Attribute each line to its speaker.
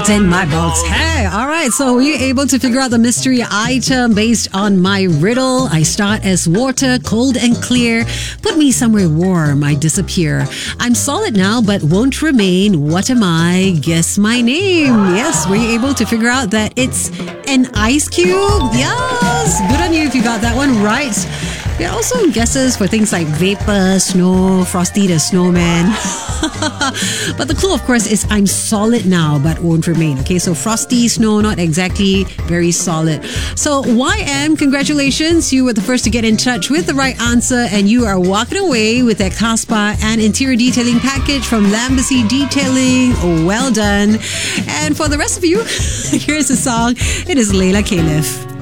Speaker 1: What's in my box? Hey, all right. So were you able to figure out the mystery item based on my riddle? I start as water, cold and clear. Put me somewhere warm, I disappear. I'm solid now, but won't remain. What am I? Guess my name. Yes, were you able to figure out that it's an ice cube? Yes, good on you if you got that one right. There are also guesses for things like vapor, snow, Frosty the Snowman. But the clue, of course, is I'm solid now but won't remain. Okay, so Frosty, snow, not exactly very solid. So YM, congratulations. You were the first to get in touch with the right answer and you are walking away with that car spa and interior detailing package from Lambacy Detailing. Oh, well done. And for the rest of you, here's the song. It is Layla Caliph.